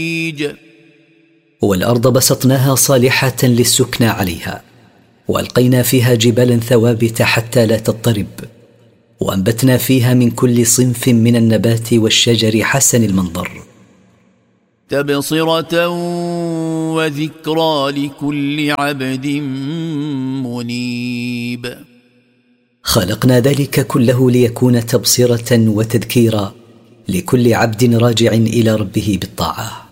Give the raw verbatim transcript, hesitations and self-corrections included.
والأرض بسطناها صالحة للسكنى عليها، وألقينا فيها جبالا ثوابت حتى لا تضطرب، وأنبتنا فيها من كل صنف من النبات والشجر حسن المنظر، تبصرة وذكرى لكل عبد منيب. خلقنا ذلك كله ليكون تبصرة وتذكيرا لكل عبد راجع إلى ربه بالطاعة.